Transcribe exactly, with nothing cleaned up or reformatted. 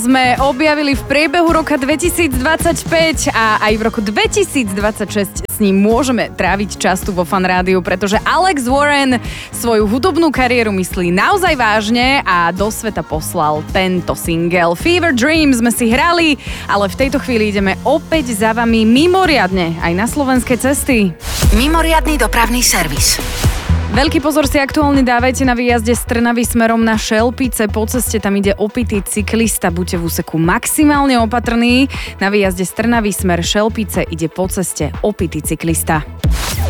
sme objavili v priebehu roka dvetisícdvadsaťpäť a aj v roku dvetisícdvadsaťšesť s ním môžeme tráviť čas tu vo Fan Rádiu, pretože Alex Warren svoju hudobnú kariéru myslí naozaj vážne a do sveta poslal tento single. Fever Dream sme si hrali, ale v tejto chvíli ideme opäť za vami mimoriadne aj na slovenské cesty. Mimoriadny dopravný servis. Veľký pozor si aktuálne dávajte na výjazde z Trnavy smerom na Šelpice. Po ceste tam ide opitý cyklista. Buďte v úseku maximálne opatrní. Na výjazde z Trnavy smer Šelpice ide po ceste opitý cyklista.